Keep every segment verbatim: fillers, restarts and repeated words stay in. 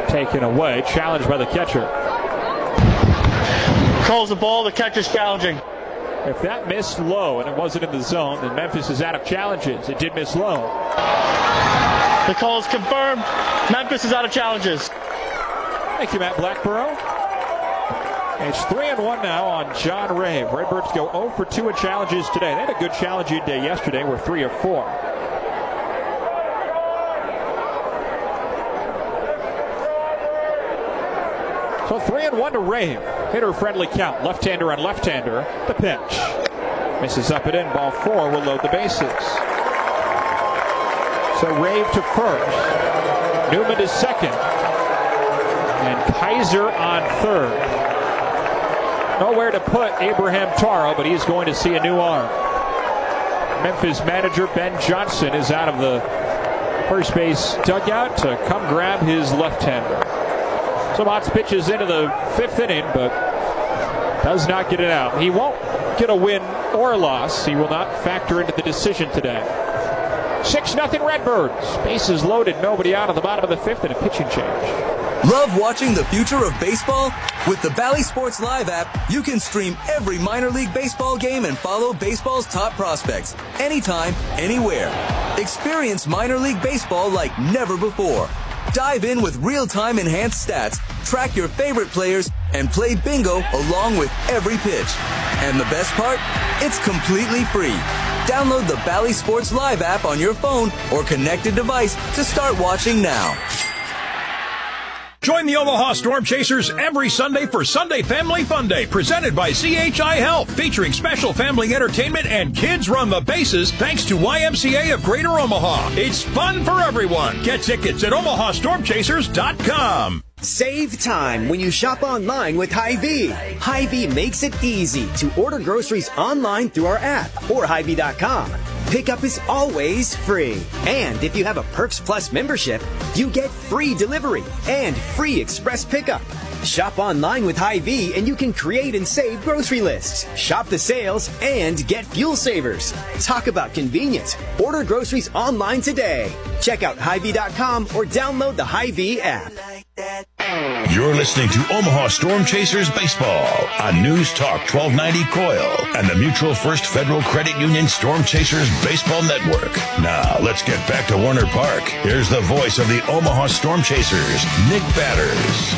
taken away. Challenged by the catcher. Calls the ball. The catcher's challenging. If that missed low and it wasn't in the zone, then Memphis is out of challenges. It did miss low. The call is confirmed. Memphis is out of challenges. Thank you, Matt Blackborough. It's three and one now on John Rave. Redbirds go zero for two in challenges today. They had a good challenging day yesterday. We're three of four. So three and one to Rave. Hitter friendly count. Left-hander on left-hander. The pitch. Misses up and in. Ball four will load the bases. So Rave to first. Newman is second. And Kaiser on third. Nowhere to put Abraham Taro, but he's going to see a new arm. Memphis manager Ben Johnson is out of the first base dugout to come grab his left-hander. So Motts pitches into the fifth inning, but does not get it out. He won't get a win or a loss. He will not factor into the decision today. six nothing Redbirds. Bases loaded, nobody out of the bottom of the fifth, and a pitching change. Love watching the future of baseball? With the Bally Sports Live app, you can stream every minor league baseball game and follow baseball's top prospects anytime, anywhere. Experience minor league baseball like never before. Dive in with real-time enhanced stats, track your favorite players, and play bingo along with every pitch. And the best part? It's completely free. Download the Bally Sports Live app on your phone or connected device to start watching now. Join the Omaha Storm Chasers every Sunday for Sunday Family Fun Day, presented by C H I Health, featuring special family entertainment and kids run the bases thanks to Y M C A of Greater Omaha. It's fun for everyone. Get tickets at omaha storm chasers dot com. Save time when you shop online with Hy-Vee. Hy-Vee makes it easy to order groceries online through our app or Hy Vee dot com. Pickup is always free. And if you have a Perks Plus membership, you get free delivery and free express pickup. Shop online with Hy-Vee and you can create and save grocery lists. Shop the sales and get fuel savers. Talk about convenience. Order groceries online today. Check out Hy Vee dot com or download the Hy-Vee app. You're listening to Omaha Storm Chasers Baseball on News Talk twelve ninety Coil and the Mutual First Federal Credit Union Storm Chasers Baseball Network. Now, let's get back to Warner Park. Here's the voice of the Omaha Storm Chasers, Nick Batters.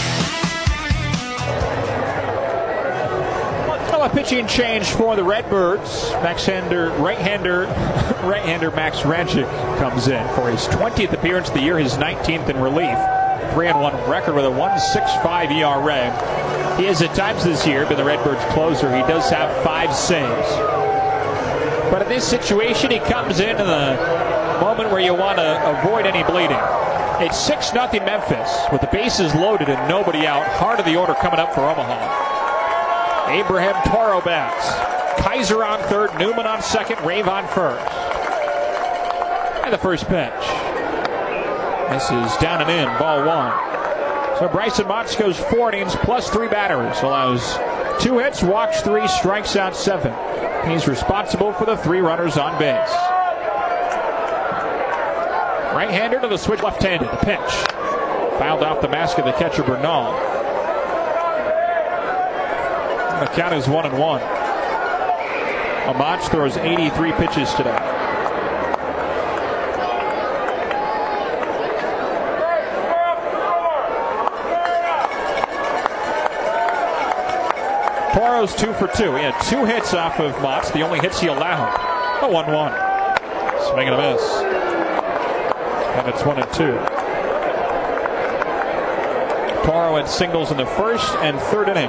Well, a pitching change for the Redbirds. Max-hander, right-hander, right-hander Max Ranchik comes in for his twentieth appearance of the year, his nineteenth in relief. three and one record with a one point six five E R A. He has at times this year been the Redbirds closer. He does have five saves. But in this situation, he comes in in the moment where you want to avoid any bleeding. It's six nothing Memphis with the bases loaded and nobody out. Heart of the order coming up for Omaha. Abraham Toro bats. Kaiser on third, Newman on second, Rave on first. And the first pitch. This is down and in, ball one. So Bryson Motts goes four innings plus three batters. Allows two hits, walks three, strikes out seven. He's responsible for the three runners on base. Right-hander to the switch, left-handed. The pitch. Fouled off the mask of the catcher, Bernal. The count is one and one. Motts throws eighty-three pitches today. Toro's two for two. He had two hits off of Motts, the only hits he allowed. A one one. Swing and a miss. And it's one and two. Toro had singles in the first and third innings.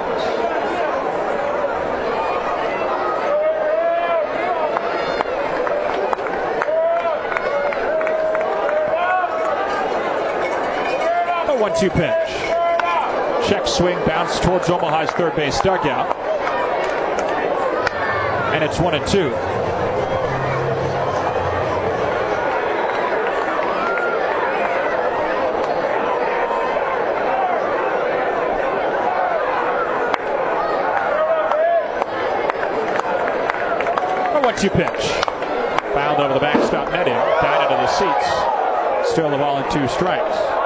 A one two pitch. Check swing, bounce towards Omaha's third base dugout. And it's one and two. A one two pitch. Fouled over the backstop netting. Down into the seats. Still the ball in two strikes.